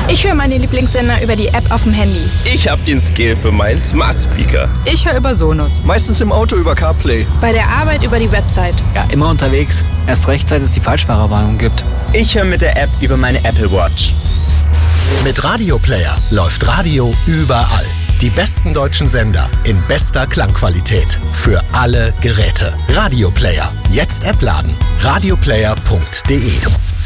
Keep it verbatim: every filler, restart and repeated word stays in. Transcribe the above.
Ich höre meine Lieblingssender über die App auf dem Handy. Ich habe den Skill für meinen Smart Speaker. Ich höre über Sonos. Meistens im Auto über CarPlay. Bei der Arbeit über die Website. Ja, immer unterwegs. Erst recht, seit es die Falschfahrerwarnung gibt. Ich höre mit der App über meine Apple Watch. Mit Radio Player läuft Radio überall. Die besten deutschen Sender in bester Klangqualität. Für alle Geräte. Radio Player. Jetzt App laden. radioplayer punkt de